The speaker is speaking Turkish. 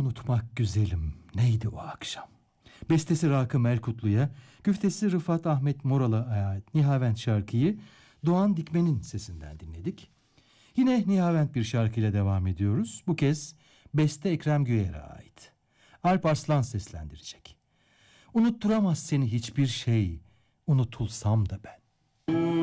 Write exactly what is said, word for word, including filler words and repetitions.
unutmak güzelim, neydi o akşam? Bestesi Rakım Erkutlu'ya, güftesi Rıfat Ahmet Moral'a ait Nihavent şarkıyı Doğan Dikmen'in sesinden dinledik. Yine Nihavent bir şarkıyla devam ediyoruz. Bu kez beste Ekrem Güyer'e ait. Alp Arslan seslendirecek. Unutturamaz seni hiçbir şey, unutulsam da ben.